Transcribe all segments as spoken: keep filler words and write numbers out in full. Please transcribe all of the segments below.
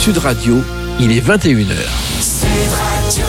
Sud Radio, il est vingt et une heures. Sud Radio.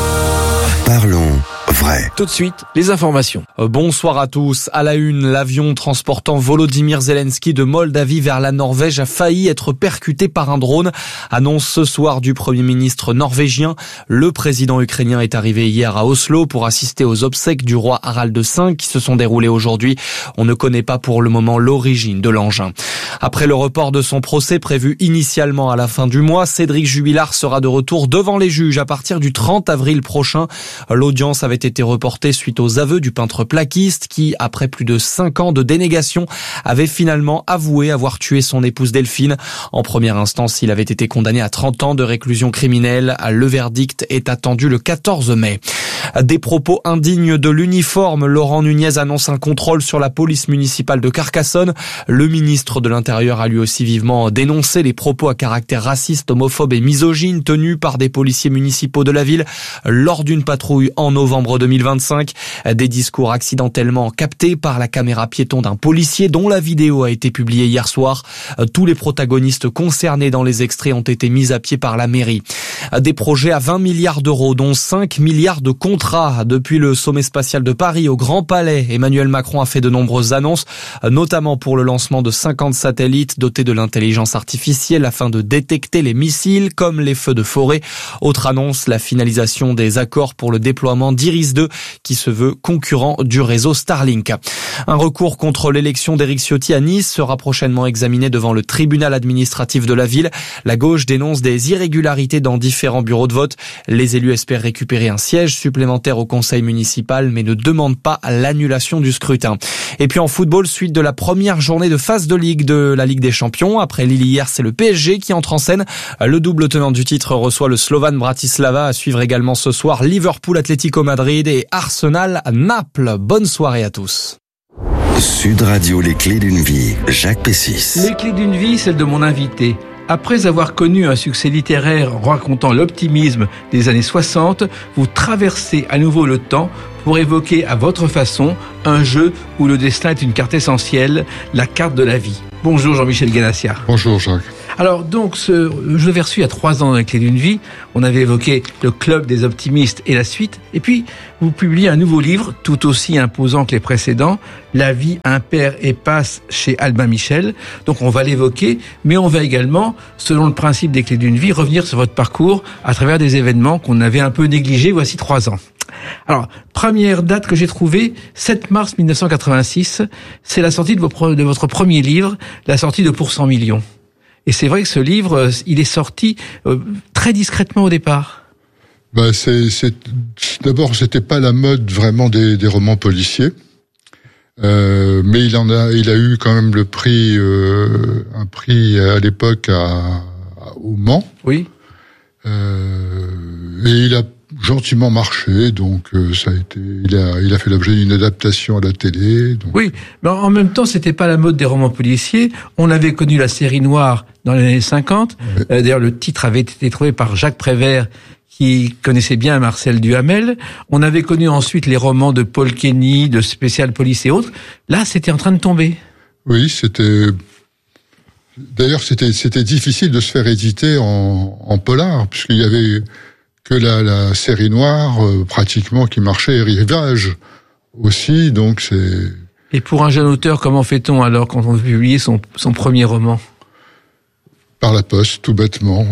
Parlons vrai. Tout de suite, les informations. Bonsoir à tous. À la une, l'avion transportant Volodymyr Zelensky de Moldavie vers la Norvège a failli être percuté par un drone. Annonce ce soir du Premier ministre norvégien. Le président ukrainien est arrivé hier à Oslo pour assister aux obsèques du roi Harald cinq qui se sont déroulées aujourd'hui. On ne connaît pas pour le moment l'origine de l'engin. Après le report de son procès prévu initialement à la fin du mois, Cédric Jubilard sera de retour devant les juges à partir du trente avril prochain. L'audience avait été reportée suite aux aveux du peintre plaquiste qui, après plus de cinq ans de dénégation, avait finalement avoué avoir tué son épouse Delphine. En première instance, il avait été condamné à trente ans de réclusion criminelle. Le verdict est attendu le quatorze mai. Des propos indignes de l'uniforme, Laurent Nunez annonce un contrôle sur la police municipale de Carcassonne. Le ministre de l'Intérieur a lui aussi vivement dénoncé les propos à caractère raciste, homophobe et misogyne tenus par des policiers municipaux de la ville lors d'une patrouille en novembre deux mille vingt-cinq. Des discours accidentellement captés par la caméra piéton d'un policier dont la vidéo a été publiée hier soir. Tous les protagonistes concernés dans les extraits ont été mis à pied par la mairie. Des projets à vingt milliards d'euros, dont cinq milliards de contrats. Depuis le sommet spatial de Paris au Grand Palais, Emmanuel Macron a fait de nombreuses annonces, notamment pour le lancement de cinquante satellites dotés de l'intelligence artificielle afin de détecter les missiles comme les feux de forêt. Autre annonce, la finalisation des accords pour le déploiement d'Iris deux qui se veut concurrent du réseau Starlink. Un recours contre l'élection d'Éric Ciotti à Nice sera prochainement examiné devant le tribunal administratif de la ville. La gauche dénonce des irrégularités dans différents bureaux de vote. Les élus espèrent récupérer un siège supplémentaire au conseil municipal mais ne demandent pas l'annulation du scrutin. Et puis en football, suite de la première journée de phase de Ligue de la Ligue des Champions. Après Lille hier, c'est le P S G qui entre en scène. Le double tenant du titre reçoit le Slovan Bratislava. À suivre également ce soir Liverpool Atlético Madrid et Arsenal Naples. Bonne soirée à tous. Sud Radio, les clés d'une vie, Jacques Pessis. Les clés d'une vie, celle de mon invité. Après avoir connu un succès littéraire racontant l'optimisme des années soixante, vous traversez à nouveau le temps pour évoquer à votre façon un jeu où le destin est une carte essentielle, la carte de la vie. Bonjour Jean-Michel Ganassia. Bonjour Jacques. Alors donc, ce, je l'avais reçu il y a trois ans dans les clés d'une vie. On avait évoqué le club des optimistes et la suite. Et puis, vous publiez un nouveau livre, tout aussi imposant que les précédents, La vie impaire et passe chez Albin Michel. Donc on va l'évoquer, mais on va également, selon le principe des clés d'une vie, revenir sur votre parcours à travers des événements qu'on avait un peu négligés voici trois ans. Alors, première date que j'ai trouvée, sept mars mille neuf cent quatre-vingt-six, c'est la sortie de, vos, de votre premier livre, la sortie de Pour cent millions. Et c'est vrai que ce livre, il est sorti euh, très discrètement au départ. Bah, c'est, c'est, d'abord, c'était pas la mode vraiment des, des romans policiers, euh, mais il en a, il a eu quand même le prix, euh, un prix à l'époque à, à, au Mans. Oui. Euh, et il a gentiment marché, donc euh, ça a été, il a, il a fait l'objet d'une adaptation à la télé. Donc... Oui, mais en même temps, c'était pas la mode des romans policiers. On avait connu la série noire dans les années cinquante. Ouais. Euh, d'ailleurs, le titre avait été trouvé par Jacques Prévert, qui connaissait bien Marcel Duhamel. On avait connu ensuite les romans de Paul Kenny, de Spécial Police et autres. Là, c'était en train de tomber. Oui, c'était. D'ailleurs, c'était, c'était difficile de se faire éditer en, en polar, puisqu'il y avait que la, la série noire euh, pratiquement qui marchait, et Rivage aussi, donc c'est... Et pour un jeune auteur, comment fait-on alors quand on veut publier son, son premier roman ? Par la poste, tout bêtement.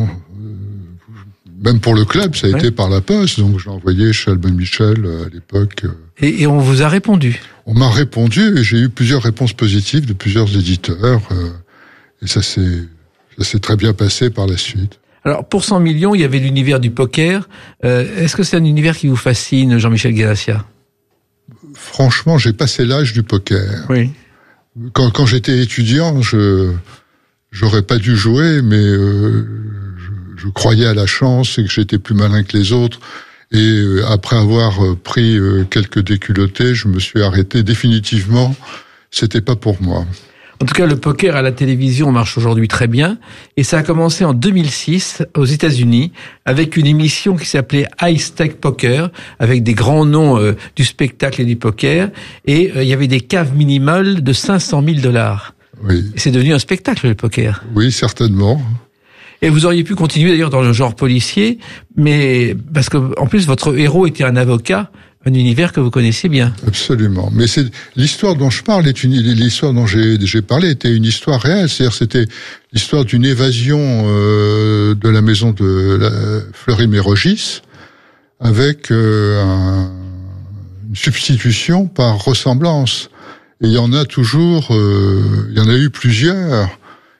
Même pour le club, ça a ouais. été par la poste, donc j'ai envoyé chez Albin Michel euh, à l'époque. Euh... Et, et on vous a répondu ? On m'a répondu, et j'ai eu plusieurs réponses positives de plusieurs éditeurs, euh, et ça s'est, ça s'est très bien passé par la suite. Alors, pour cent millions, il y avait l'univers du poker. Euh, est-ce que c'est un univers qui vous fascine, Jean-Michel Ganassia ? Franchement, j'ai passé l'âge du poker. Oui. Quand, quand j'étais étudiant, je j'aurais pas dû jouer, mais euh, je, je croyais à la chance et que j'étais plus malin que les autres. Et euh, après avoir pris euh, quelques déculottés, je me suis arrêté définitivement. C'était pas pour moi. En tout cas, le poker à la télévision marche aujourd'hui très bien. Et ça a commencé en deux mille six aux États-Unis avec une émission qui s'appelait High Stake Poker, avec des grands noms euh, du spectacle et du poker. Et euh, il y avait des caves minimales de cinq cent mille dollars. Oui. Et c'est devenu un spectacle, le poker. Oui, certainement. Et vous auriez pu continuer d'ailleurs dans le genre policier, mais parce que en plus votre héros était un avocat, un univers que vous connaissez bien. Absolument. Mais c'est l'histoire dont je parle est une l'histoire dont j'ai j'ai parlé était une histoire réelle. C'est-à-dire c'était l'histoire d'une évasion euh, de la maison de la, Fleury-Mérogis avec euh, un, une substitution par ressemblance. Et il y en a toujours, euh, il y en a eu plusieurs.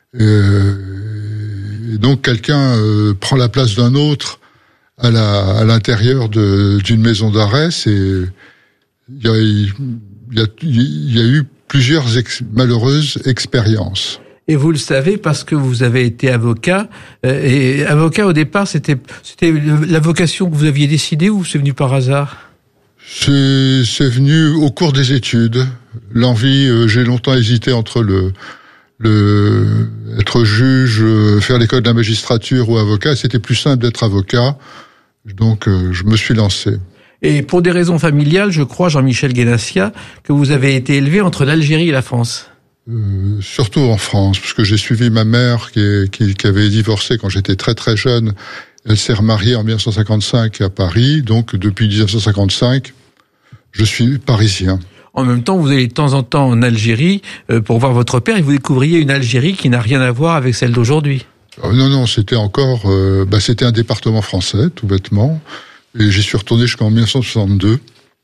Euh, et donc quelqu'un euh, prend la place d'un autre à la à l'intérieur de d'une maison d'arrêt. C'est il y a il y a, il y a eu plusieurs ex, malheureuses expériences. Et vous le savez parce que vous avez été avocat. Euh, et avocat au départ, c'était c'était la vocation que vous aviez décidée ou c'est venu par hasard? C'est c'est venu au cours des études. L'envie, euh, j'ai longtemps hésité entre le le être juge, euh, faire l'école de la magistrature ou avocat. C'était plus simple d'être avocat, donc euh, je me suis lancé. Et pour des raisons familiales, je crois, Jean-Michel Guénassia, que vous avez été élevé entre l'Algérie et la France. Euh, surtout en France, parce que j'ai suivi ma mère qui, est, qui, qui avait divorcé quand j'étais très très jeune. Elle s'est remariée en dix-neuf cent cinquante-cinq à Paris, donc depuis dix-neuf cent cinquante-cinq, je suis parisien. En même temps, vous allez de temps en temps en Algérie euh, pour voir votre père et vous découvriez une Algérie qui n'a rien à voir avec celle d'aujourd'hui. Euh, non, non, c'était encore... Euh, bah, c'était un département français, tout bêtement. Et j'y suis retourné jusqu'en dix-neuf cent soixante-deux.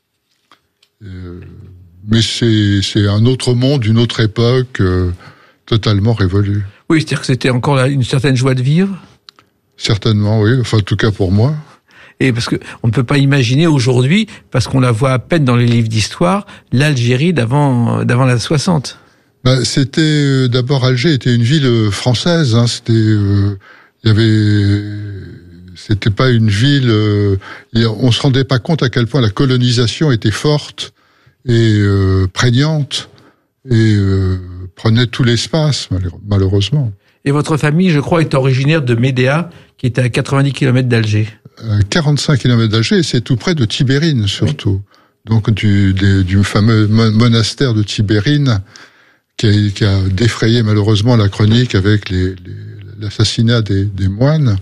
Euh, mais c'est, c'est un autre monde, une autre époque, euh, totalement révolue. Oui, c'est-à-dire que c'était encore une certaine joie de vivre? Certainement, oui. Enfin, en tout cas pour moi. Et parce que on ne peut pas imaginer aujourd'hui, parce qu'on la voit à peine dans les livres d'histoire, l'Algérie d'avant d'avant la soixante. Bah, c'était euh, d'abord Alger était une ville française. Hein, c'était, euh, il y avait, c'était pas une ville. Euh, on se rendait pas compte à quel point la colonisation était forte et euh, prégnante et euh, prenait tout l'espace malheureusement. Et votre famille, je crois, est originaire de Médéa, qui était à quatre-vingt-dix kilomètres d'Alger. À quarante-cinq kilomètres d'Alger, et c'est tout près de Tibérine, surtout. Oui. Donc, du, des, du fameux monastère de Tibérine, qui a, qui a défrayé malheureusement la chronique avec les, les, l'assassinat des, des moines.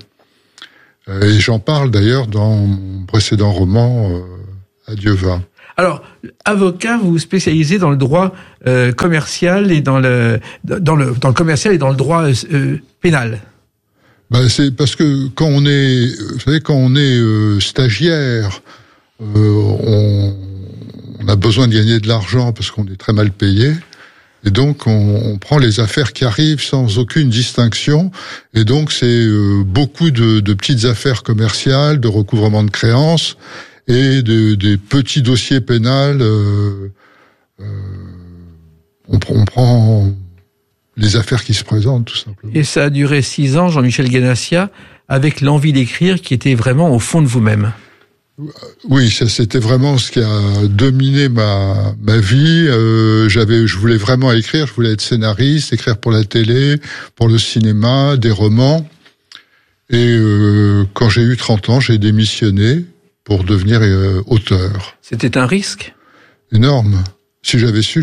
Et j'en parle d'ailleurs dans mon précédent roman, euh, Adieu va. Alors, avocat, vous vous spécialisez dans le droit euh, commercial et dans le dans le dans le commercial et dans le droit euh, pénal. Ben c'est parce que quand on est, vous savez, quand on est euh, stagiaire, euh, on, on a besoin de gagner de l'argent parce qu'on est très mal payé. Et donc, on, on prend les affaires qui arrivent sans aucune distinction. Et donc, c'est euh, beaucoup de, de petites affaires commerciales, de recouvrement de créances et de, des petits dossiers pénals. Euh, euh, on, on prend les affaires qui se présentent, tout simplement. Et ça a duré six ans, Jean-Michel Guénassia, avec l'envie d'écrire qui était vraiment au fond de vous-même. Oui, ça c'était vraiment ce qui a dominé ma ma vie. Euh, j'avais, je voulais vraiment écrire, je voulais être scénariste, écrire pour la télé, pour le cinéma, des romans. Et euh, quand j'ai eu trente ans, j'ai démissionné pour devenir euh, auteur. C'était un risque énorme. Si j'avais su,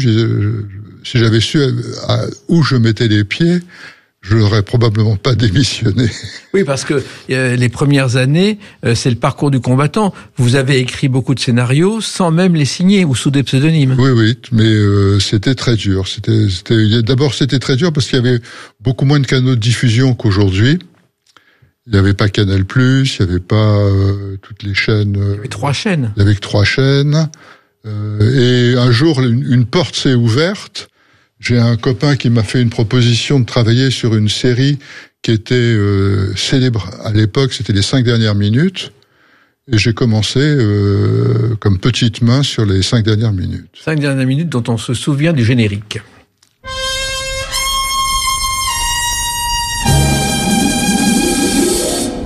si j'avais su à où je mettais les pieds, je n'aurais probablement pas démissionné. Oui, parce que euh, les premières années, euh, c'est le parcours du combattant. Vous avez écrit beaucoup de scénarios sans même les signer ou sous des pseudonymes. Oui, oui, mais euh, c'était très dur. C'était, c'était, d'abord, c'était très dur parce qu'il y avait beaucoup moins de canaux de diffusion qu'aujourd'hui. Il n'y avait pas Canal+, il n'y avait pas euh, toutes les chaînes. Euh, il y avait trois chaînes. Il y avait que trois chaînes. Euh, et un jour, une, une porte s'est ouverte. J'ai un copain qui m'a fait une proposition de travailler sur une série qui était euh, célèbre à l'époque, c'était les cinq dernières minutes. Et j'ai commencé euh, comme petite main sur les cinq dernières minutes. Cinq dernières minutes dont on se souvient du générique.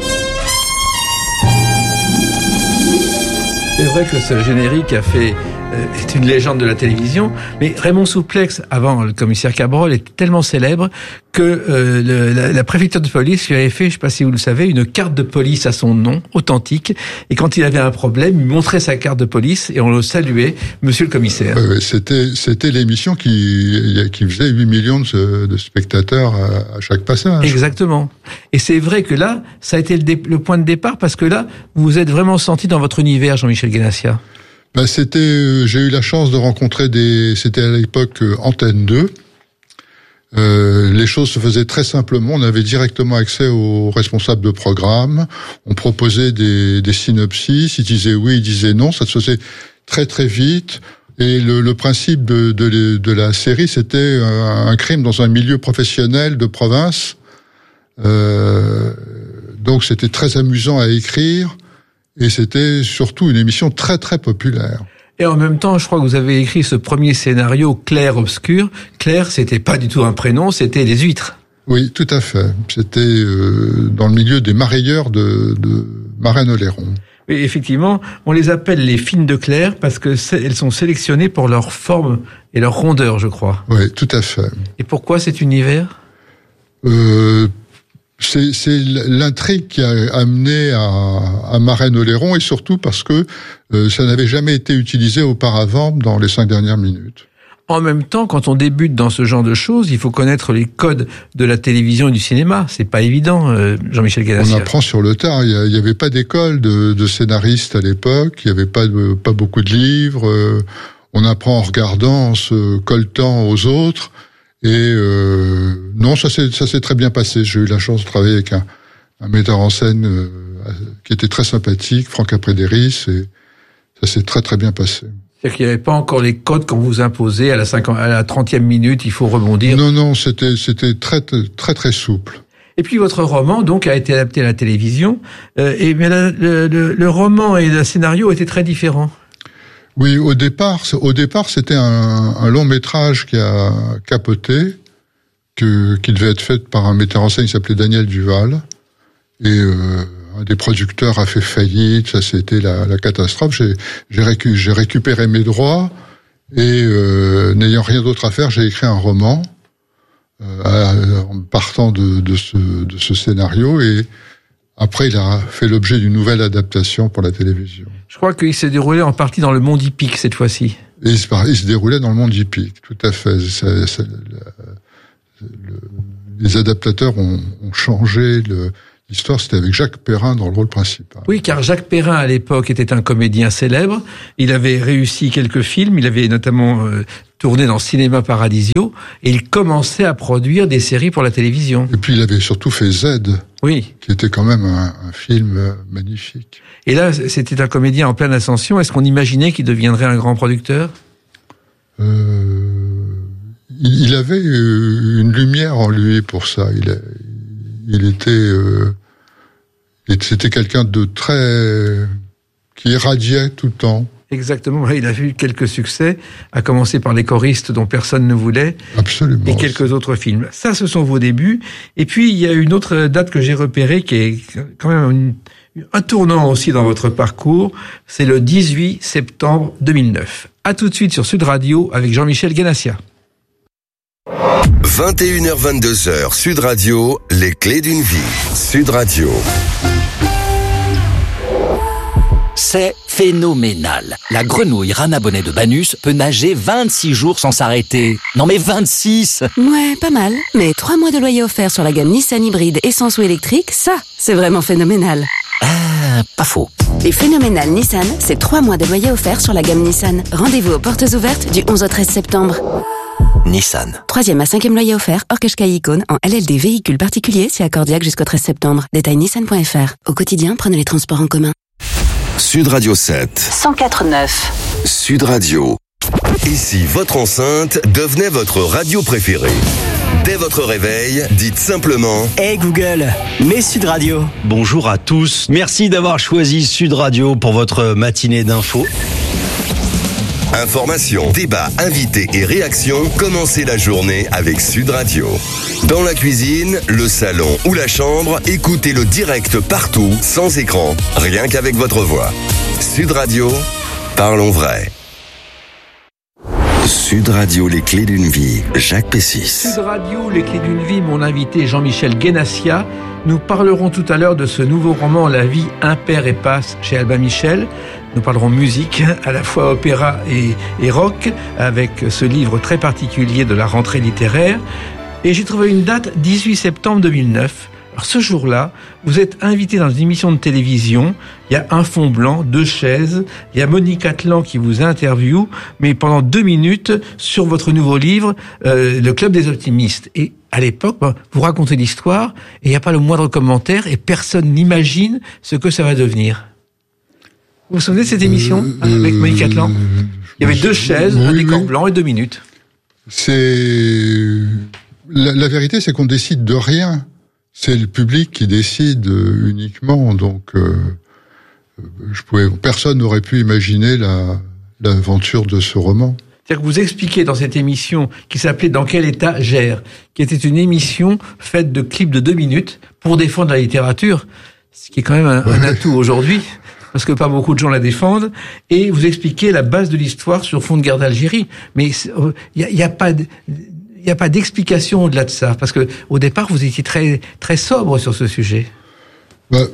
C'est vrai que ce générique a fait est une légende de la télévision. Mais Raymond Souplex, avant le commissaire Cabrol, est tellement célèbre que euh, le, la, la préfecture de police lui avait fait, je ne sais pas si vous le savez, une carte de police à son nom, authentique. Et quand il avait un problème, il montrait sa carte de police et on le saluait, monsieur le commissaire. Euh, c'était, c'était l'émission qui, qui faisait huit millions de, de spectateurs à, à chaque passage. Exactement. Et c'est vrai que là, ça a été le, dé, le point de départ parce que là, vous vous êtes vraiment senti dans votre univers, Jean-Michel Guénassia. Ben c'était, euh, j'ai eu la chance de rencontrer des, c'était à l'époque euh, Antenne deux. Euh, les choses se faisaient très simplement. On avait directement accès aux responsables de programme. On proposait des, des synopsis. Ils disaient oui, ils disaient non. Ça se faisait très très vite. Et le, le principe de, de, de la série, c'était un, un crime dans un milieu professionnel de province. Euh, donc c'était très amusant à écrire. Et c'était surtout une émission très très populaire. Et en même temps, je crois que vous avez écrit ce premier scénario Clair Obscur. Clair, c'était pas du tout un prénom, c'était les huîtres. Oui, tout à fait. C'était euh, dans le milieu des marailleurs de, de Marennes-Oléron. Oui, effectivement, on les appelle les fines de Clair parce que elles sont sélectionnées pour leur forme et leur rondeur, je crois. Oui, tout à fait. Et pourquoi cet univers ? euh, C'est, c'est l'intrigue qui a amené à, à Marennes-Oléron et surtout parce que euh, ça n'avait jamais été utilisé auparavant dans les cinq dernières minutes. En même temps, quand on débute dans ce genre de choses, il faut connaître les codes de la télévision et du cinéma. C'est pas évident, euh, Jean-Michel Guénassia. On apprend sur le tard. Il n'y avait pas d'école de, de scénaristes à l'époque. Il n'y avait pas, de, pas beaucoup de livres. Euh, on apprend en regardant, en se coltant aux autres. Et euh, non, ça s'est ça s'est très bien passé. J'ai eu la chance de travailler avec un, un metteur en scène euh, qui était très sympathique, Franck Aprédéris, et ça s'est très très bien passé. C'est-à-dire qu'il n'y avait pas encore les codes qu'on vous imposait à la cinquantième, à la trentième minute, il faut rebondir. Non, non, c'était c'était très très très souple. Et puis votre roman donc a été adapté à la télévision. Euh, et mais la, le, le, le roman et le scénario étaient très différents. Oui, au départ, au départ, c'était un, un long métrage qui a capoté, que, qui devait être fait par un metteur en scène qui s'appelait Daniel Duval, et euh, un des producteurs a fait faillite. Ça, c'était la, la catastrophe. J'ai, j'ai, récu, j'ai récupéré mes droits et euh, n'ayant rien d'autre à faire, j'ai écrit un roman euh, en partant de, de, ce, de ce scénario et après, il a fait l'objet d'une nouvelle adaptation pour la télévision. Je crois qu'il s'est déroulé en partie dans le monde hippique cette fois-ci. Et il se, il se déroulait dans le monde hippique, tout à fait. Ça, ça, le, le, les adaptateurs ont, ont changé le, l'histoire. C'était avec Jacques Perrin dans le rôle principal. Oui, car Jacques Perrin, à l'époque, était un comédien célèbre. Il avait réussi quelques films. Il avait notamment euh, tourné dans Cinéma Paradisio. Et il commençait à produire des séries pour la télévision. Et puis, il avait surtout fait Z. Oui. Qui était quand même un, un film magnifique. Et là, c'était un comédien en pleine ascension. Est-ce qu'on imaginait qu'il deviendrait un grand producteur ? euh, il, il avait une lumière en lui pour ça. Il, a, il était... Euh, c'était quelqu'un de très... qui irradiait tout le temps. Exactement, il a eu quelques succès, à commencer par Les choristes dont personne ne voulait. Absolument. Et quelques autres films. Ça, ce sont vos débuts. Et puis, il y a une autre date que j'ai repérée qui est quand même une, un tournant aussi dans votre parcours. C'est le dix-huit septembre deux mille neuf. À tout de suite sur Sud Radio avec Jean-Michel Guénassia. vingt et une heures vingt-deux heures, Sud Radio, les clés d'une vie. Sud Radio. C'est phénoménal. La grenouille Rana Bonnet de Banus peut nager vingt-six jours sans s'arrêter. Non mais vingt-six! Ouais, pas mal. Mais trois mois de loyer offert sur la gamme Nissan hybride essence ou électrique, ça, c'est vraiment phénoménal. Ah, pas faux. Et phénoménal Nissan, c'est trois mois de loyer offert sur la gamme Nissan. Rendez-vous aux portes ouvertes du onze au treize septembre. Nissan. Troisième à cinquième loyer offert, hors Qashqai Icône, en L L D véhicule particulier, c'est accordiaque jusqu'au treize septembre. Détail nissan point f r. Au quotidien, prenez les transports en commun. Sud Radio sept. cent quatre neuf. Sud Radio. Et si votre enceinte devenait votre radio préférée? Dès votre réveil, dites simplement Hey Google, mets Sud Radio. Bonjour à tous. Merci d'avoir choisi Sud Radio pour votre matinée d'infos. Information, débat, invités et réactions, commencez la journée avec Sud Radio. Dans la cuisine, le salon ou la chambre, écoutez le direct partout, sans écran, rien qu'avec votre voix. Sud Radio, parlons vrai. Sud Radio, les clés d'une vie, Jacques Pessis. Sud Radio, les clés d'une vie, mon invité Jean-Michel Guénassia. Nous parlerons tout à l'heure de ce nouveau roman La vie impaire et passe chez Albin Michel. Nous parlerons musique, à la fois opéra et, et rock, avec ce livre très particulier de la rentrée littéraire. Et j'ai trouvé une date, dix-huit septembre deux mille neuf. Alors ce jour-là, vous êtes invité dans une émission de télévision, il y a un fond blanc, deux chaises, il y a Monique Atlan qui vous interviewe, mais pendant deux minutes sur votre nouveau livre, euh, Le Club des Optimistes. Et à l'époque, ben, vous racontez l'histoire et il n'y a pas le moindre commentaire et personne n'imagine ce que ça va devenir. Vous vous souvenez de cette émission euh, avec Monique Atlan? Il y avait deux chaises, oui, un décor oui. blanc et deux minutes. C'est la, la vérité, c'est qu'on décide de rien. C'est le public qui décide uniquement, donc euh, je pouvais, personne n'aurait pu imaginer la, l'aventure de ce roman. C'est-à-dire que vous expliquez dans cette émission qui s'appelait Dans quel état gère, qui était une émission faite de clips de deux minutes pour défendre la littérature, ce qui est quand même un, ouais. un atout aujourd'hui, parce que pas beaucoup de gens la défendent, et vous expliquez la base de l'histoire sur fond de guerre d'Algérie. Mais il n'y a, a pas... De, il n'y a pas d'explication au-delà de ça, parce que au départ vous étiez très très sobre sur ce sujet. Bah,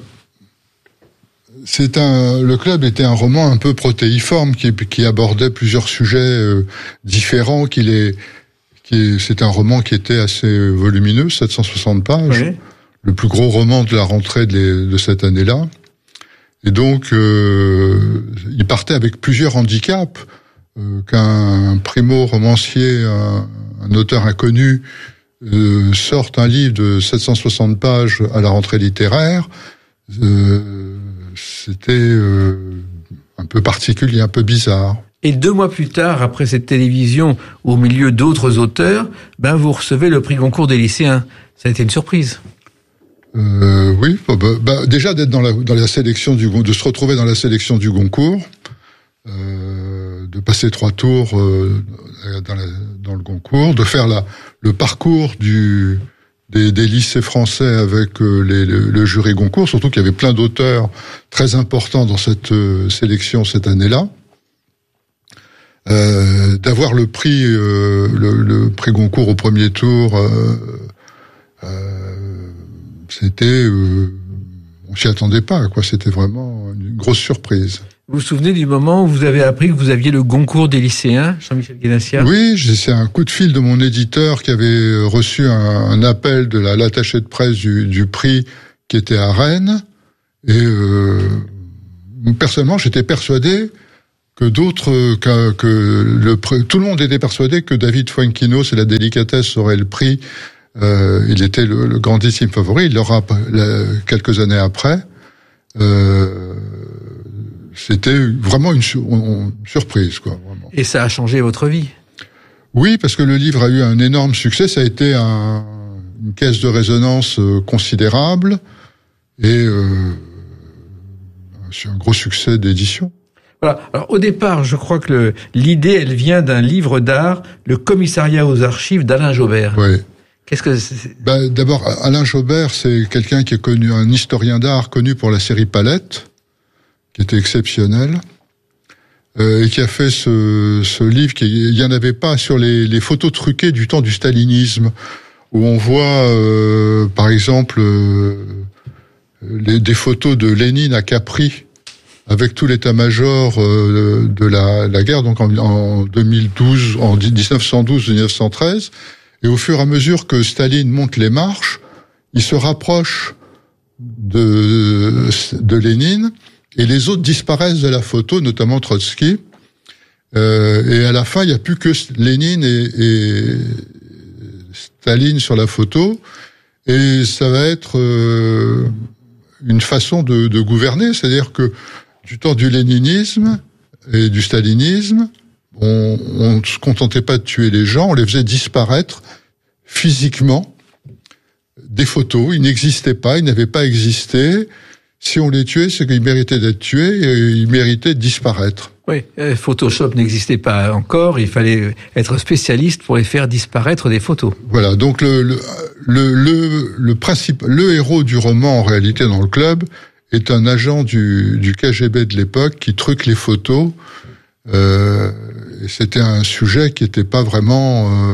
c'est un, le club était un roman un peu protéiforme qui, qui abordait plusieurs sujets euh, différents. Qu'il est, qui est, c'est un roman qui était assez volumineux, sept cent soixante pages, oui. Le plus gros roman de la rentrée de, les, de cette année-là. Et donc, euh, il partait avec plusieurs handicaps euh, qu'un primo-romancier, un, un auteur inconnu, euh, sorte un livre de sept cent soixante pages à la rentrée littéraire, euh, c'était euh, un peu particulier, un peu bizarre. Et deux mois plus tard, après cette télévision, au milieu d'autres auteurs, ben vous recevez le prix Goncourt des lycéens. Ça a été une surprise. Euh, oui, bah, bah, déjà d'être dans la, dans la sélection du, de se retrouver dans la sélection du Goncourt, euh, de passer trois tours euh, dans, la, dans le Goncourt, de faire la, le parcours du, des, des lycées français avec euh, les, le, le jury Goncourt, surtout qu'il y avait plein d'auteurs très importants dans cette euh, sélection cette année-là. Euh, d'avoir le prix, euh, le, le prix Goncourt au premier tour, euh, euh, c'était, euh, on s'y attendait pas, quoi. C'était vraiment une grosse surprise. Vous vous souvenez du moment où vous avez appris que vous aviez le Goncourt des lycéens, Jean-Michel Guénassia? Oui, c'est un coup de fil de mon éditeur qui avait reçu un, un appel de la, l'attaché de presse du, du prix qui était à Rennes. Et euh, personnellement, j'étais persuadé que d'autres, que, que le tout le monde était persuadé que David Fuenquinos et la délicatesse auraient le prix. Euh, il était le, le grandissime favori. Il l'aura quelques années après. Euh, C'était vraiment une, une surprise, quoi. Vraiment. Et ça a changé votre vie? Oui, parce que le livre a eu un énorme succès. Ça a été un, une caisse de résonance considérable et euh, c'est un gros succès d'édition. Voilà. Alors au départ, je crois que le, l'idée, elle vient d'un livre d'art, Le Commissariat aux archives d'Alain Jaubert. Oui. Qu'est-ce que c'est? Ben, d'abord, Alain Jaubert, c'est quelqu'un qui est connu, un historien d'art connu pour la série Palette, qui était exceptionnel, euh, et qui a fait ce, ce livre. Qui, il y en avait pas sur les, les photos truquées du temps du stalinisme, où on voit, euh, par exemple, euh, les, des photos de Lénine à Capri, avec tout l'état-major euh, de la, la guerre, donc en, en deux mille douze, en dix-neuf cent douze dix-neuf cent treize, et au fur et à mesure que Staline monte les marches, il se rapproche de, de Lénine, et les autres disparaissent de la photo, notamment Trotsky. Euh, et à la fin, il n'y a plus que Lénine et, et Staline sur la photo. Et ça va être euh, une façon de, de gouverner, c'est-à-dire que du temps du léninisme et du stalinisme, on ne se contentait pas de tuer les gens, on les faisait disparaître physiquement des photos. Ils n'existaient pas, ils n'avaient pas existé. Si on les tuait, c'est qu'ils méritaient d'être tués et ils méritaient de disparaître. Oui, Photoshop n'existait pas encore, il fallait être spécialiste pour les faire disparaître des photos. Voilà, donc le le le le, le principe, le héros du roman en réalité dans le club est un agent du du K G B de l'époque qui truque les photos euh, et c'était un sujet qui n'était pas vraiment euh,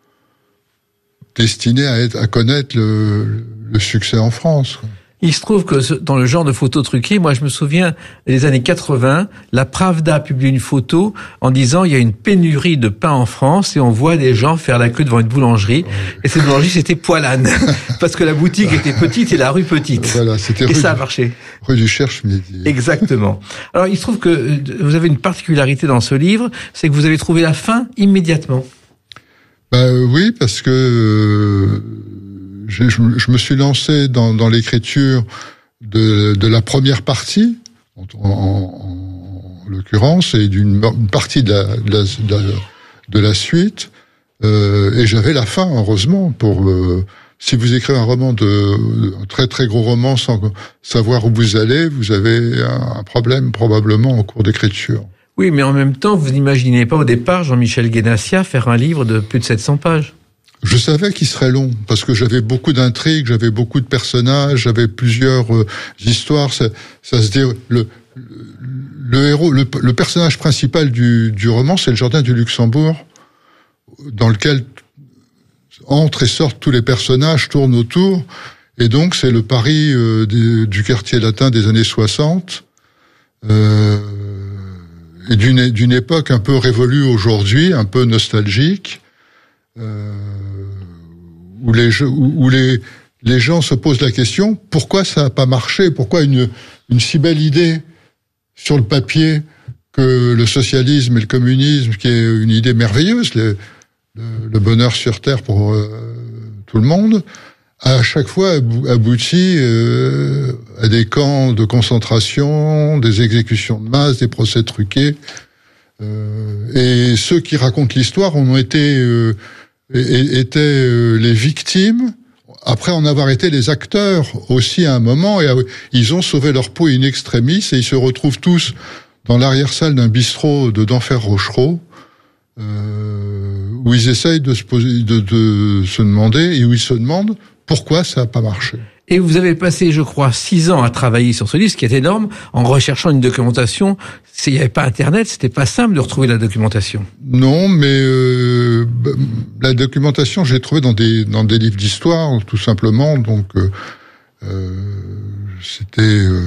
destiné à, être, à connaître le, le succès en France. Il se trouve que dans le genre de photos truquées, moi je me souviens des années quatre-vingts, la Pravda a publié une photo en disant il y a une pénurie de pain en France et on voit des gens faire la queue devant une boulangerie. Et cette boulangerie c'était Poilane parce que la boutique était petite et la rue petite. Voilà, c'était et rue ça a du, marché. Rue du Cherche-Midi. Exactement. Alors il se trouve que vous avez une particularité dans ce livre, c'est que vous avez trouvé la fin immédiatement. Bah oui, parce que euh, je, je me suis lancé dans, dans l'écriture de, de la première partie, en, en, en l'occurrence, et d'une une partie de la, de la, de la, de la suite, euh, et j'avais la fin, heureusement, pour... Euh, si vous écrivez un roman de, un très très gros roman sans savoir où vous allez, vous avez un, un problème probablement en cours d'écriture. Oui, mais en même temps, vous n'imaginez pas au départ Jean-Michel Guénassia faire un livre de plus de sept cents pages. Je savais qu'il serait long, parce que j'avais beaucoup d'intrigues, j'avais beaucoup de personnages, j'avais plusieurs euh, histoires. Ça, ça se dit, le, le, le héros, le, le personnage principal du, du roman, c'est le jardin du Luxembourg, dans lequel entrent et sortent tous les personnages, tournent autour, et donc c'est le Paris euh, du, du quartier latin des années soixante. Euh, et d'une, d'une époque un peu révolue aujourd'hui, un peu nostalgique, euh, où les où, où les les gens se posent la question pourquoi ça n'a pas marché, pourquoi une une si belle idée sur le papier que le socialisme et le communisme, qui est une idée merveilleuse, le, le, le bonheur sur terre pour euh, tout le monde, à chaque fois aboutit euh, à des camps de concentration, des exécutions de masse, des procès truqués. Euh, et ceux qui racontent l'histoire ont été euh, étaient euh, les victimes, après en avoir été les acteurs aussi à un moment, et euh, ils ont sauvé leur peau in extremis, et ils se retrouvent tous dans l'arrière-salle d'un bistrot de d'Enfer Rochereau, euh, où ils essayent de se poser, de, de se demander, et où ils se demandent pourquoi ça n'a pas marché. Et vous avez passé, je crois, six ans à travailler sur ce livre, ce qui est énorme, en recherchant une documentation. Il n'y avait pas Internet, c'était pas simple de retrouver la documentation. Non, mais euh, la documentation, je l'ai trouvée dans des dans des livres d'histoire, tout simplement. Donc, euh, euh, c'était euh,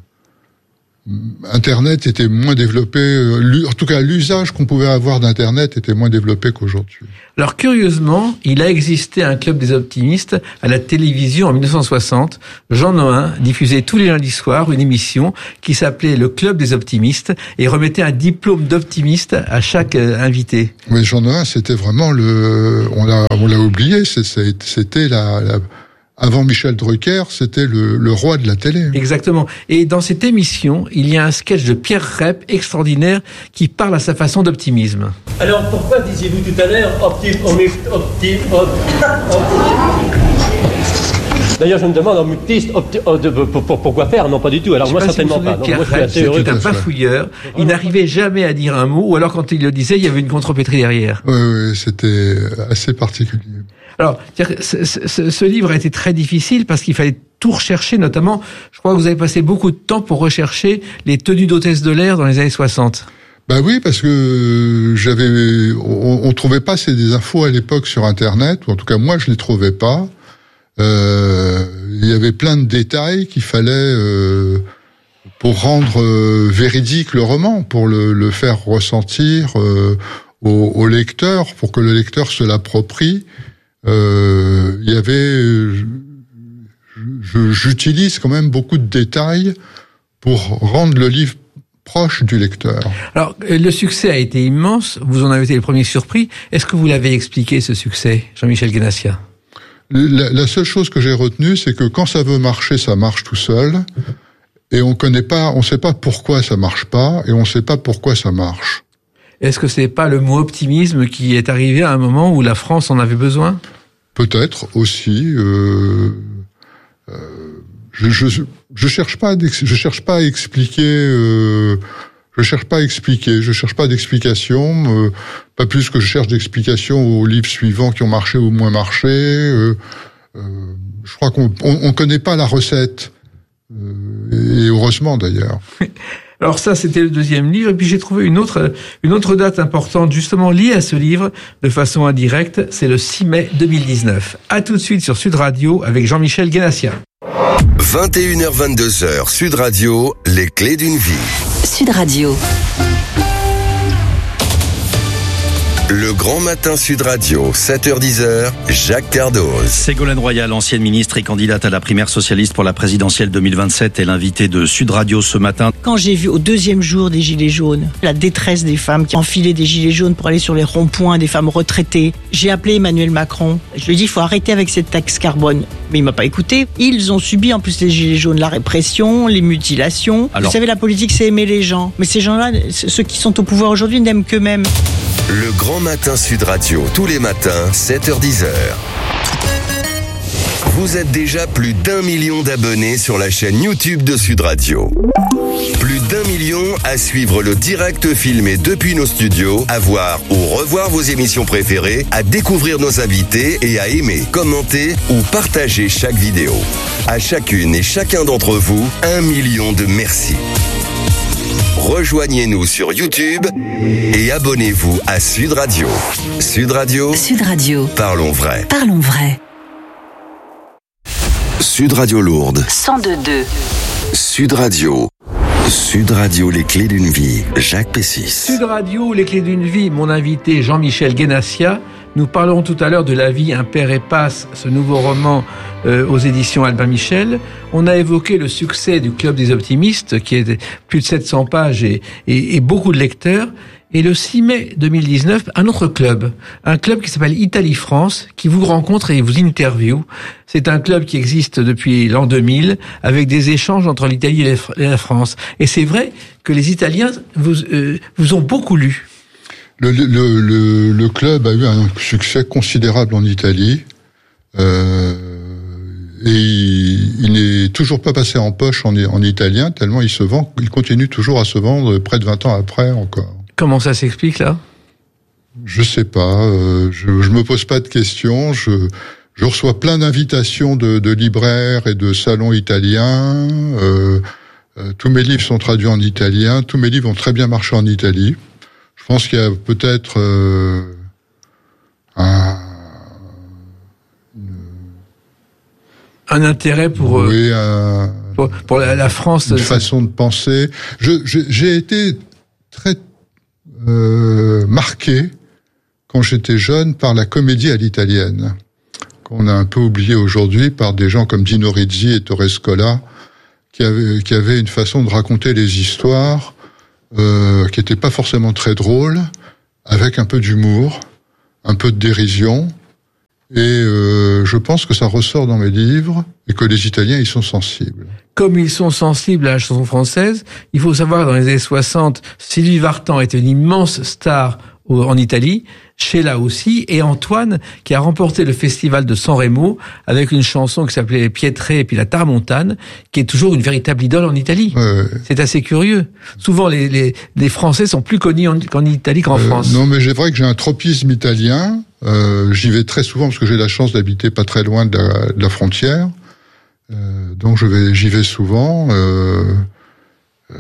Internet était moins développé. Euh, en tout cas, l'usage qu'on pouvait avoir d'Internet était moins développé qu'aujourd'hui. Alors curieusement, il a existé un club des optimistes à la télévision en dix-neuf cent soixante. Jean Nohain diffusait tous les lundis soirs une émission qui s'appelait le club des optimistes et remettait un diplôme d'optimiste à chaque euh, invité. Mais Jean Nohain, c'était vraiment le, on l'a, on l'a oublié, c'était la, la avant Michel Drucker, c'était le, le roi de la télé. Exactement. Et dans cette émission, il y a un sketch de Pierre Rep extraordinaire qui parle à sa façon d'optimisme. Alors pourquoi disiez-vous tout à l'heure optim, optim, optim, D'ailleurs, je me demande en optimiste, opti, pour, pour, pourquoi faire? Non, pas du tout. Alors je moi, pas certainement si pas. Non, moi, je suis assez heureux. C'était un bafouilleur. Il n'arrivait jamais à dire un mot, ou alors quand il le disait, il y avait une contrepétrie derrière. Oui, oui, c'était assez particulier. Alors, ce, ce, ce livre a été très difficile parce qu'il fallait tout rechercher, notamment, je crois que vous avez passé beaucoup de temps pour rechercher les tenues d'hôtesse de l'air dans les années soixante. Bah oui, parce que j'avais, on, on trouvait pas ces infos à l'époque sur Internet, ou en tout cas moi je les trouvais pas. Euh, il y avait plein de détails qu'il fallait euh, pour rendre euh, véridique le roman, pour le, le faire ressentir euh, au, au lecteur, pour que le lecteur se l'approprie. Euh, il y avait, je, j'utilise quand même beaucoup de détails pour rendre le livre proche du lecteur. Alors, le succès a été immense, vous en avez été le premier surpris. Est-ce que vous l'avez expliqué, ce succès, Jean-Michel Guénassia? La, la seule chose que j'ai retenue, c'est que quand ça veut marcher, ça marche tout seul, et on connaît pas, on sait pas pourquoi ça marche pas, et on sait pas pourquoi ça marche. Est-ce que c'est pas le mot optimisme qui est arrivé à un moment où la France en avait besoin? Peut-être aussi. Euh, euh, je, je, je cherche pas, je cherche pas à expliquer. Euh, je cherche pas à expliquer. Je cherche pas d'explication. Euh, pas plus que je cherche d'explications aux livres suivants qui ont marché ou moins marché. Euh, euh, je crois qu'on on, on connaît pas la recette. Euh, et heureusement d'ailleurs. Alors ça, c'était le deuxième livre. Et puis j'ai trouvé une autre, une autre date importante, justement liée à ce livre, de façon indirecte. C'est le six mai deux mille dix-neuf. À tout de suite sur Sud Radio avec Jean-Michel Guénassia. vingt et une heures vingt-deux heures, Sud Radio, les clés d'une vie. Sud Radio. Le Grand Matin Sud Radio, sept heures dix, Jacques Cardoz. Ségolène Royal, ancienne ministre et candidate à la primaire socialiste pour la présidentielle deux mille vingt-sept, est l'invitée de Sud Radio ce matin. Quand j'ai vu au deuxième jour des gilets jaunes, la détresse des femmes qui enfilaient des gilets jaunes pour aller sur les ronds-points, des femmes retraitées, j'ai appelé Emmanuel Macron. Je lui ai dit, il faut arrêter avec cette taxe carbone. Mais il m'a pas écouté. Ils ont subi, en plus, les gilets jaunes, la répression, les mutilations. Alors, vous savez, la politique, c'est aimer les gens. Mais ces gens-là, ceux qui sont au pouvoir aujourd'hui, n'aiment qu'eux-mêmes. Le Grand Matin Sud Radio, tous les matins, sept heures dix. Vous êtes déjà plus d'un million d'abonnés sur la chaîne YouTube de Sud Radio. Plus d'un million à suivre le direct filmé depuis nos studios, à voir ou revoir vos émissions préférées, à découvrir nos invités et à aimer, commenter ou partager chaque vidéo. À chacune et chacun d'entre vous, un million de merci. Rejoignez-nous sur YouTube et abonnez-vous à Sud Radio. Sud Radio. Sud Radio. Parlons vrai. Parlons vrai. Sud Radio Lourdes. cent deux virgule deux. Sud Radio. Sud Radio, les clés d'une vie. Jacques Pessis. Sud Radio, les clés d'une vie. Mon invité Jean-Michel Guénassia. Nous parlerons tout à l'heure de La vie, un père et passe, ce nouveau roman euh, aux éditions Albin Michel. On a évoqué le succès du Club des Optimistes, qui est plus de sept cents pages et, et, et beaucoup de lecteurs. Et le six mai deux mille dix-neuf, un autre club, un club qui s'appelle Italie-France, qui vous rencontre et vous interviewe. C'est un club qui existe depuis l'an deux mille, avec des échanges entre l'Italie et la France. Et c'est vrai que les Italiens vous, euh, vous ont beaucoup lu. Le, le, le, le club a eu un succès considérable en Italie, euh, et il, il n'est toujours pas passé en poche en, en italien, tellement il se vend, il continue toujours à se vendre près de vingt ans après encore. Comment ça s'explique là ? Je sais pas, euh, je, je me pose pas de questions, je, je reçois plein d'invitations de, de libraires et de salons italiens, euh, euh, tous mes livres sont traduits en italien, tous mes livres ont très bien marché en Italie. Je pense qu'il y a peut-être euh, un, un intérêt pour oui, un, pour, pour la, la France, une façon de penser. Je, je, j'ai été très euh, marqué quand j'étais jeune par la comédie à l'italienne, qu'on a un peu oublié aujourd'hui par des gens comme Dino Rizzi et Torre Scola, qui avaient, qui avaient une façon de raconter les histoires Euh, qui était pas forcément très drôle, avec un peu d'humour, un peu de dérision, et euh, je pense que ça ressort dans mes livres, et que les Italiens y sont sensibles. Comme ils sont sensibles à la chanson française, il faut savoir que dans les années soixante, Sylvie Vartan était une immense star en Italie, Sheila aussi, et Antoine, qui a remporté le festival de San Remo avec une chanson qui s'appelait Pietre et puis la Tramontane, qui est toujours une véritable idole en Italie. Ouais. C'est assez curieux. Souvent, les, les, les Français sont plus connus en, qu'en Italie qu'en euh, France. Non, mais c'est vrai que j'ai un tropisme italien. Euh, j'y vais très souvent parce que j'ai la chance d'habiter pas très loin de la, de la frontière. Euh, donc je vais, j'y vais souvent. Euh, euh,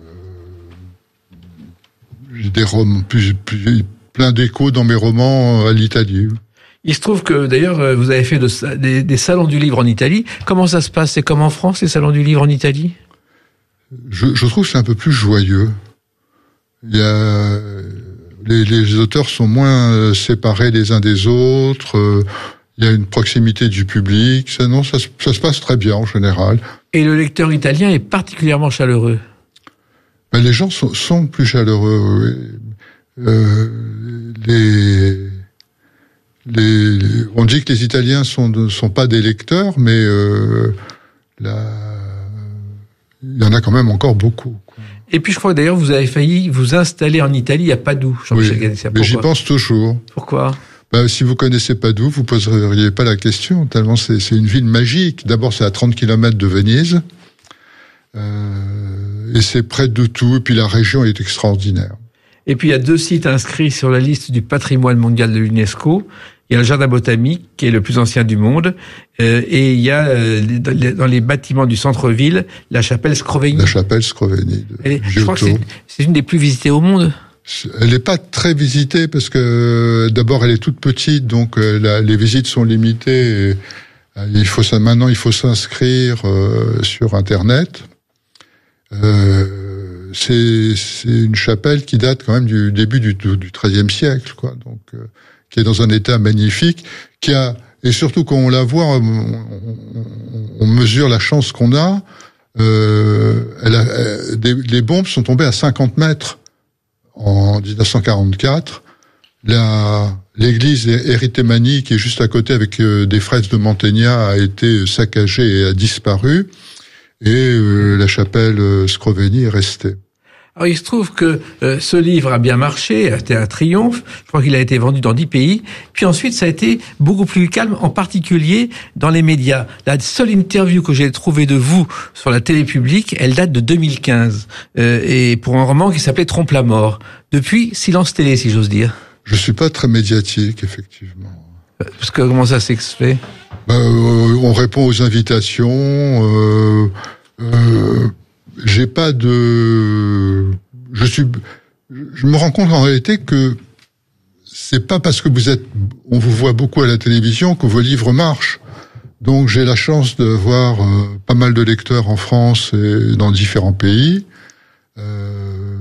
j'ai des romans, plus, plus, plein d'échos dans mes romans à l'Italie. Il se trouve que, d'ailleurs, vous avez fait de, des, des salons du livre en Italie. Comment ça se passe ? C'est comme en France, les salons du livre en Italie ? je, je trouve que c'est un peu plus joyeux. Il y a, les, les auteurs sont moins séparés les uns des autres. Il y a une proximité du public. Ça, non, ça, ça se passe très bien en général. Et le lecteur italien est particulièrement chaleureux. Ben, les gens sont, sont plus chaleureux. Oui. Euh, les, les, on dit que les Italiens sont ne sont pas des lecteurs, mais euh, la, il y en a quand même encore beaucoup. Quoi. Et puis je crois que d'ailleurs vous avez failli vous installer en Italie à Padoue, Jean-Michel Guénassia. Oui, mais j'y pense toujours. Pourquoi ? Ben, si vous connaissez Padoue, vous poseriez pas la question, tellement c'est, c'est une ville magique. D'abord, c'est à trente kilomètres de Venise. Euh, et c'est près de tout, et puis la région est extraordinaire. Et puis il y a deux sites inscrits sur la liste du patrimoine mondial de l'UNESCO. il y a le jardin botanique qui est le plus ancien du monde, euh, et il y a euh, dans les bâtiments du centre-ville la chapelle Scrovegni. La chapelle Scrovegni. Et je crois que c'est, c'est une des plus visitées au monde. Elle n'est pas très visitée parce que d'abord elle est toute petite, donc euh, la, les visites sont limitées. Et, euh, il faut ça maintenant, il faut s'inscrire euh, sur Internet. Euh, c'est, c'est une chapelle qui date quand même du début du, du treizième siècle, quoi. Donc, euh, qui est dans un état magnifique, qui a et surtout quand on la voit, on, on, on mesure la chance qu'on a. Euh, elle a elle, des, les bombes sont tombées à cinquante mètres en dix-neuf cent quarante-quatre. La, l'église Eritemani, qui est juste à côté avec euh, des fresques de Mantegna, a été saccagée et a disparu. Et euh, la chapelle euh, Scrovegni est restée. Alors il se trouve que euh, ce livre a bien marché, a été un triomphe. Je crois qu'il a été vendu dans dix pays. Puis ensuite, ça a été beaucoup plus calme, en particulier dans les médias. La seule interview que j'ai trouvée de vous sur la télé publique, elle date de deux mille quinze, euh, et pour un roman qui s'appelait Trompe la mort. Depuis, silence télé, si j'ose dire. Je suis pas très médiatique, effectivement. Parce que comment ça s'est fait ? Ben, euh, on répond aux invitations. Euh, euh, j'ai pas de. Je suis. Je me rends compte en réalité que c'est pas parce que vous êtes, on vous voit beaucoup à la télévision que vos livres marchent. Donc j'ai la chance de voir euh, pas mal de lecteurs en France et dans différents pays. Euh,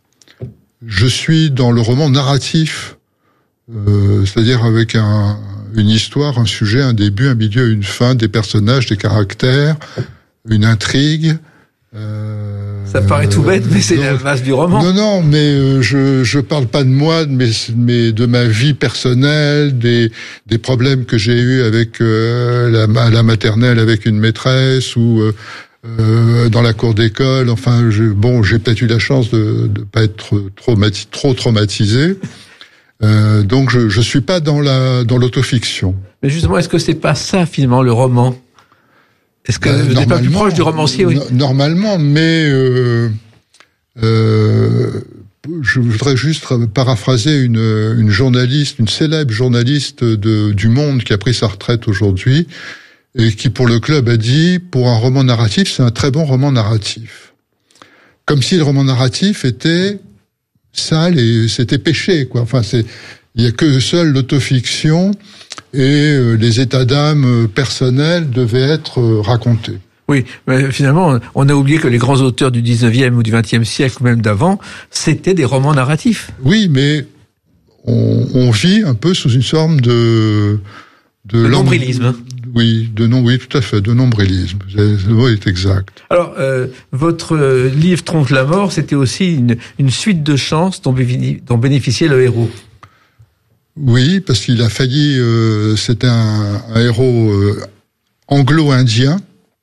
je suis dans le roman narratif, euh, c'est-à-dire avec un une histoire, un sujet, un début, un milieu, une fin, des personnages, des caractères, une intrigue. Euh, Ça paraît tout bête, mais c'est donc la base du roman. Non, non, mais euh, je je parle pas de moi, mais mais de ma vie personnelle, des des problèmes que j'ai eus avec euh, la la maternelle avec une maîtresse ou euh, euh, dans la cour d'école. Enfin, je, bon, j'ai peut-être eu la chance de de pas être traumati- trop traumatisé. Euh, donc je je suis pas dans la dans l'autofiction. Mais justement, est-ce que c'est pas ça finalement le roman ? Est-ce que euh, vous n'êtes pas plus proche du romancier, oui ? Normalement, mais euh, euh, je voudrais juste paraphraser une une journaliste, une célèbre journaliste de du Monde qui a pris sa retraite aujourd'hui et qui pour le club a dit pour un roman narratif, c'est un très bon roman narratif. Comme si le roman narratif était sale et c'était péché, quoi. Enfin, c'est, il y a que seule l'autofiction et euh, les états d'âme personnels devaient être euh, racontés. Oui, mais finalement, on a oublié que les grands auteurs du dix-neuvième ou du vingtième siècle, ou même d'avant, c'était des romans narratifs. Oui, mais on, on vit un peu sous une forme de... De, de nombrilisme. Oui, de non, oui, tout à fait, de nombrilisme. Le mot est exact. Alors, euh, votre euh, livre Trompe la mort, c'était aussi une, une suite de chances dont, dont bénéficiait le héros. Oui, parce qu'il a failli. Euh, c'était un, un héros euh, anglo-indien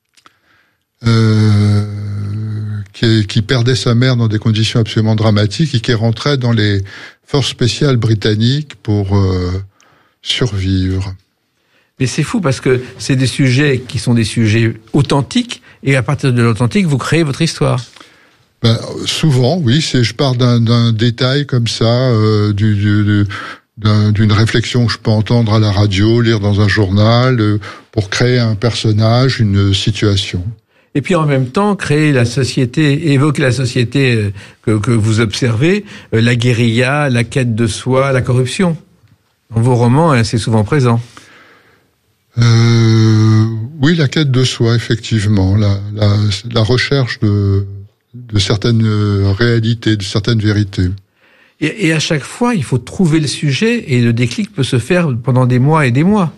euh, qui, qui perdait sa mère dans des conditions absolument dramatiques et qui rentrait dans les forces spéciales britanniques pour euh, survivre. Mais c'est fou parce que c'est des sujets qui sont des sujets authentiques et à partir de l'authentique, vous créez votre histoire. Ben, souvent, oui, c'est je pars d'un, d'un détail comme ça, euh, du, du, d'un, d'une réflexion que je peux entendre à la radio, lire dans un journal, euh, pour créer un personnage, une situation. Et puis en même temps, créer la société, évoquer la société que, que vous observez, euh, la guérilla, la quête de soi, la corruption. Dans vos romans, hein, c'est souvent présent. Euh, oui, la quête de soi, effectivement, la, la, la recherche de, de certaines réalités, de certaines vérités. Et, et à chaque fois, il faut trouver le sujet et le déclic peut se faire pendant des mois et des mois.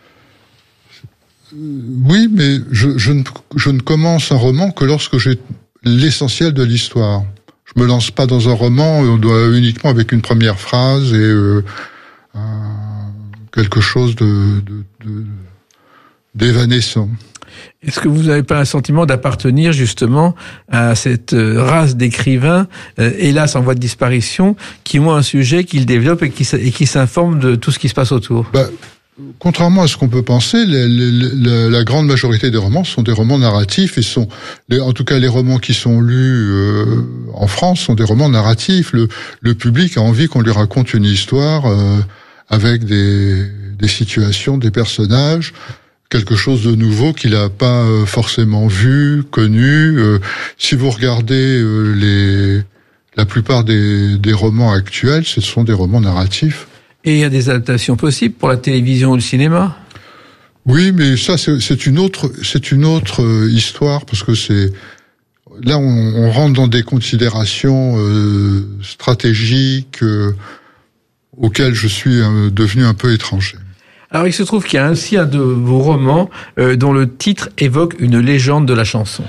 Oui, mais je, je, ne, je ne commence un roman que lorsque j'ai l'essentiel de l'histoire. Je me lance pas dans un roman on doit, uniquement avec une première phrase et euh, un, quelque chose de, de, de d'évanescent. Est-ce que vous n'avez pas un sentiment d'appartenir justement à cette race d'écrivains, euh, hélas en voie de disparition, qui ont un sujet qu'ils développent et qui, et qui s'informent de tout ce qui se passe autour ? Bah, contrairement à ce qu'on peut penser, les, les, les, la grande majorité des romans sont des romans narratifs et sont, les, en tout cas les romans qui sont lus euh, en France sont des romans narratifs. Le, le public a envie qu'on lui raconte une histoire euh, avec des des situations, des personnages, quelque chose de nouveau qu'il n'a pas euh, forcément vu, connu. Euh, si vous regardez euh, les, la plupart des, des romans actuels, ce sont des romans narratifs. Et il y a des adaptations possibles pour la télévision ou le cinéma? Oui, mais ça, c'est, c'est une autre, c'est une autre euh, histoire, parce que c'est, là, on, on rentre dans des considérations euh, stratégiques euh, auxquelles je suis euh, devenu un peu étranger. Alors, il se trouve qu'il y a ainsi un de vos romans euh, dont le titre évoque une légende de la chanson.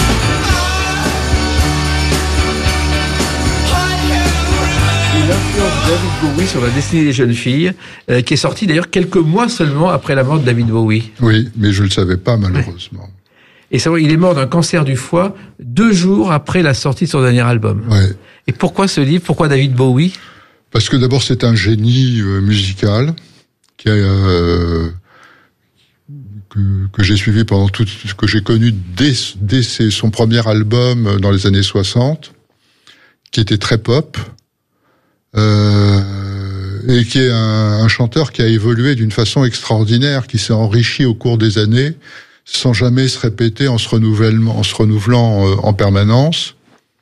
L'influence de David Bowie sur la destinée des jeunes filles, euh, qui est sorti d'ailleurs quelques mois seulement après la mort de David Bowie. Oui, mais je ne le savais pas, malheureusement. Ouais. Et c'est vrai, il est mort d'un cancer du foie deux jours après la sortie de son dernier album. Ouais. Et pourquoi ce livre? Pourquoi David Bowie? Parce que d'abord, c'est un génie euh, musical qui a, euh, que, que j'ai suivi pendant tout, que j'ai connu dès, dès ses, son premier album dans les années soixante, qui était très pop. Euh, et qui est un, un chanteur qui a évolué d'une façon extraordinaire, qui s'est enrichi au cours des années, sans jamais se répéter, en se renouvelant, en se renouvelant euh, en permanence.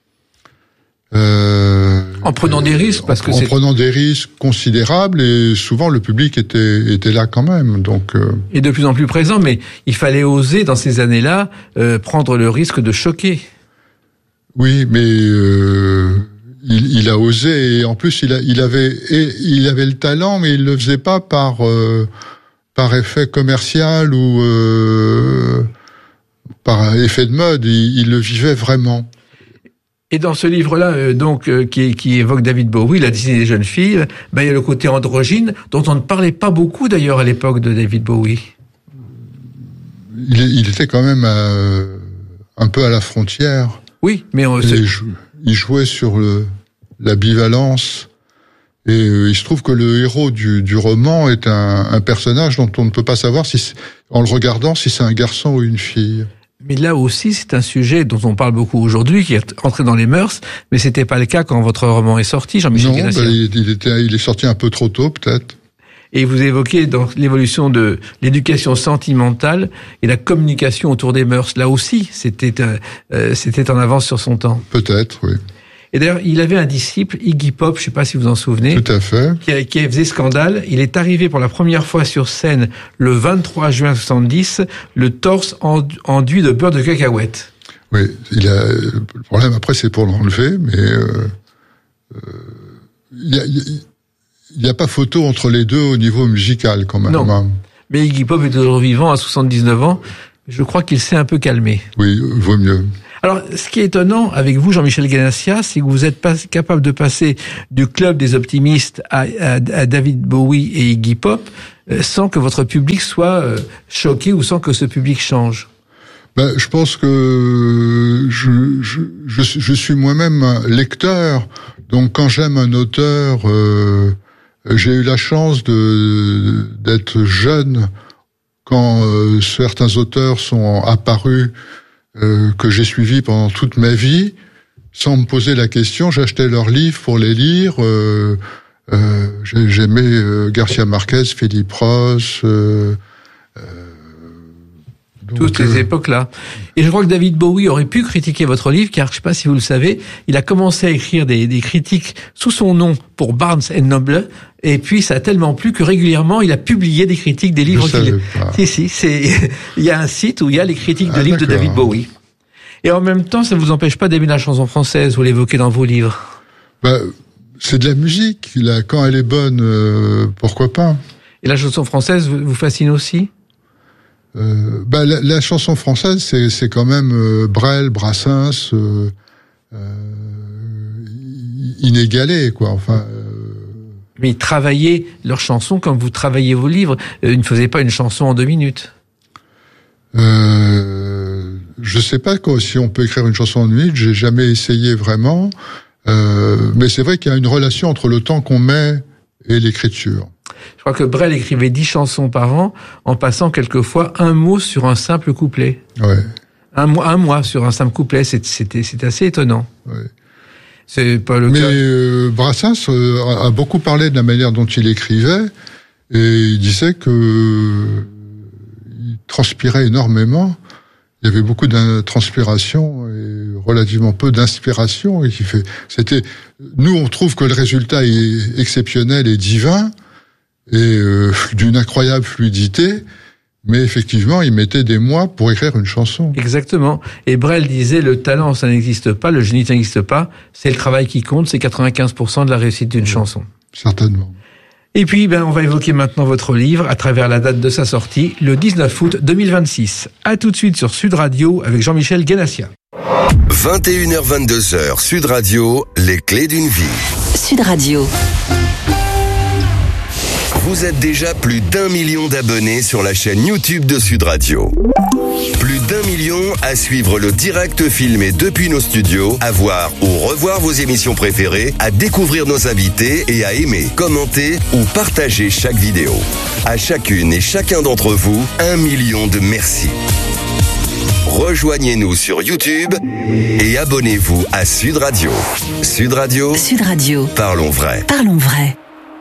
Euh, en prenant des risques, parce que en c'est... prenant des risques considérables, et souvent le public était était là quand même. Donc euh... et de plus en plus présent, mais il fallait oser dans ces années-là euh, prendre le risque de choquer. Oui, mais euh... Il, il a osé, et en plus il, a, il avait, et il avait le talent, mais il le faisait pas par euh, par effet commercial ou euh, par effet de mode. Il, il le vivait vraiment. Et dans ce livre-là, euh, donc euh, qui, qui évoque David Bowie, la destinée des jeunes filles, ben il y a le côté androgyne dont on ne parlait pas beaucoup d'ailleurs à l'époque de David Bowie. Il, il était quand même à, un peu à la frontière. Oui, mais on, il, jou, il jouait sur le, la bivalence, et euh, il se trouve que le héros du, du roman est un, un personnage dont on ne peut pas savoir si, en le regardant, si c'est un garçon ou une fille. Mais là aussi, c'est un sujet dont on parle beaucoup aujourd'hui, qui est entré dans les mœurs, mais c'était pas le cas quand votre roman est sorti, Jean-Michel Guénassia. Non, ben, il, il était, il est sorti un peu trop tôt, peut-être. Et vous évoquez dans l'évolution de l'éducation sentimentale et la communication autour des mœurs. Là aussi, c'était euh, c'était en avance sur son temps. Peut-être, oui. Et d'ailleurs, il avait un disciple, Iggy Pop, je ne sais pas si vous en souvenez. Tout à fait. Qui, qui faisait scandale. Il est arrivé pour la première fois sur scène le vingt-trois juin soixante-dix, le torse enduit de beurre de cacahuète. Oui, il a, le problème après, c'est pour l'enlever, mais euh, euh, il y a... Il, Il n'y a pas photo entre les deux au niveau musical, quand même. Non. Mais Iggy Pop est toujours vivant à soixante-dix-neuf ans. Je crois qu'il s'est un peu calmé. Oui, vaut mieux. Alors, ce qui est étonnant avec vous, Jean-Michel Guénassia, c'est que vous êtes pas capable de passer du club des optimistes à, à, à David Bowie et Iggy Pop euh, sans que votre public soit euh, choqué ou sans que ce public change. Ben, je pense que je, je, je, je suis moi-même un lecteur. Donc, quand j'aime un auteur... Euh, j'ai eu la chance de d'être jeune quand euh, certains auteurs sont apparus euh, que j'ai suivis pendant toute ma vie, sans me poser la question. J'achetais leurs livres pour les lire. Euh, euh, j'aimais euh, Garcia Marquez, Philippe Ross. Euh, euh, Donc, toutes ces euh... époques-là. Et je crois que David Bowie aurait pu critiquer votre livre, car je ne sais pas si vous le savez, il a commencé à écrire des, des critiques sous son nom pour Barnes and Noble, et puis ça a tellement plu que régulièrement il a publié des critiques des livres qu'il... Si, si, c'est... il y a un site où il y a les critiques de ah, livres d'accord. de David Bowie. Et en même temps, ça ne vous empêche pas d'aimer la chanson française, vous l'évoquez dans vos livres. Bah, c'est de la musique, là. Quand elle est bonne, euh, pourquoi pas. Et la chanson française vous fascine aussi ? Euh, bah, la, la chanson française, c'est, c'est quand même euh, Brel, Brassens, euh, euh, inégalé, quoi. Enfin. Euh... Mais ils travaillaient leurs chansons comme vous travaillez vos livres. Euh, ils ne faisaient pas une chanson en deux minutes. Euh, je sais pas quoi, si on peut écrire une chanson en une minute. J'ai jamais essayé vraiment. Euh, mais c'est vrai qu'il y a une relation entre le temps qu'on met et l'écriture. Je crois que Brel écrivait dix chansons par an, en passant quelquefois un mot sur un simple couplet. Ouais. Un mois, un mois sur un simple couplet, c'est, c'était, c'est assez étonnant. Ouais. C'est pas le Mais cas. euh, Brassens euh, a beaucoup parlé de la manière dont il écrivait, Et il disait que il transpirait énormément. Il y avait beaucoup de transpiration et relativement peu d'inspiration. Et qui fait, c'était, nous, on trouve que le résultat est exceptionnel et divin et euh, d'une incroyable fluidité. Mais effectivement, il mettait des mois pour écrire une chanson. Exactement. Et Brel disait, le talent, ça n'existe pas, le génie, ça n'existe pas. C'est le travail qui compte, c'est quatre-vingt-quinze pour cent de la réussite d'une chanson. Certainement. Et puis, ben, on va évoquer maintenant votre livre à travers la date de sa sortie, le dix-neuf août deux mille vingt-six. À tout de suite sur Sud Radio avec Jean-Michel Guénassia. vingt et une heures vingt-deux heures, Sud Radio, les clés d'une vie. Sud Radio. Vous êtes déjà plus d'un million d'abonnés sur la chaîne YouTube de Sud Radio. Plus d'un million à suivre le direct filmé depuis nos studios, à voir ou revoir vos émissions préférées, à découvrir nos invités et à aimer, commenter ou partager chaque vidéo. À chacune et chacun d'entre vous, un million de merci. Rejoignez-nous sur YouTube et abonnez-vous à Sud Radio. Sud Radio. Sud Radio. Parlons vrai. Parlons vrai.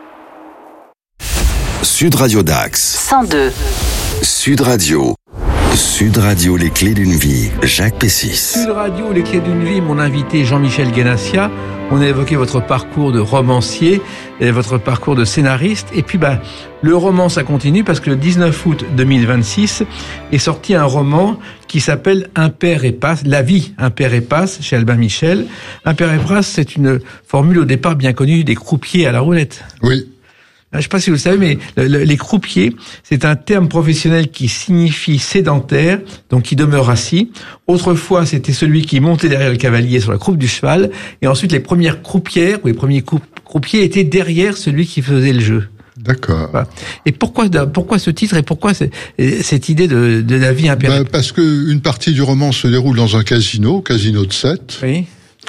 Sud Radio Dax. cent deux. Sud Radio. Sud Radio, les clés d'une vie. Jacques Pessis. Sud Radio, les clés d'une vie. Mon invité Jean-Michel Guénassia. On a évoqué votre parcours de romancier et votre parcours de scénariste. Et puis, bah, le roman, ça continue parce que le dix-neuf août deux mille vingt-six est sorti un roman qui s'appelle Impair et Passe, La vie, Impair et Passe, chez Albin Michel. Impair et Passe, c'est une formule au départ bien connue des croupiers à la roulette. Oui. Je ne sais pas si vous le savez, mais le, le, les croupiers, c'est un terme professionnel qui signifie sédentaire, donc qui demeure assis. Autrefois, c'était celui qui montait derrière le cavalier sur la croupe du cheval. Et ensuite, les premières croupières, ou les premiers croupiers étaient derrière celui qui faisait le jeu. D'accord. Voilà. Et pourquoi, pourquoi ce titre et pourquoi cette idée de, de la vie impériale? Ben parce que une partie du roman se déroule dans un casino, casino de Sète. Oui.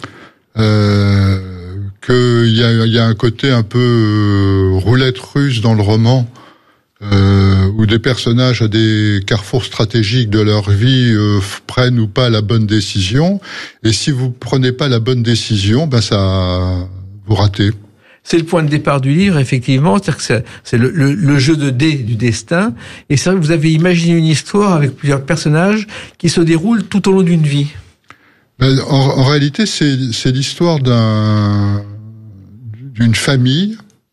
Euh, qu'il y a, il y a un côté un peu euh, roulette russe dans le roman, euh, où des personnages à des carrefours stratégiques de leur vie euh, prennent ou pas la bonne décision. Et si vous prenez pas la bonne décision, ben ça, vous ratez. C'est le point de départ du livre, effectivement, c'est-à-dire que c'est, c'est le, le, le jeu de dés du destin. Et c'est vrai que vous avez imaginé une histoire avec plusieurs personnages qui se déroulent tout au long d'une vie. Ben, en, en réalité, c'est, c'est l'histoire d'un, d'une famille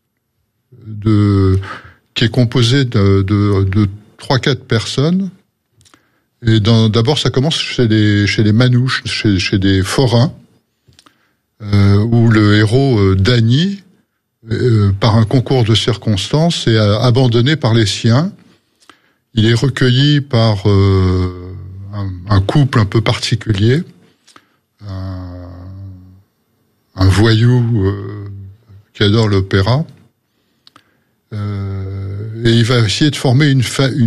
de, qui est composée de, de, de trois, quatre personnes. Et dans, d'abord, ça commence chez les, chez les manouches, chez, chez des forains, euh, où le héros, euh, Danny, euh, par un concours de circonstances, est abandonné par les siens. Il est recueilli par euh, un, un couple un peu particulier, un, un voyou euh, qui adore l'opéra, euh, et il va essayer de former une, fa- une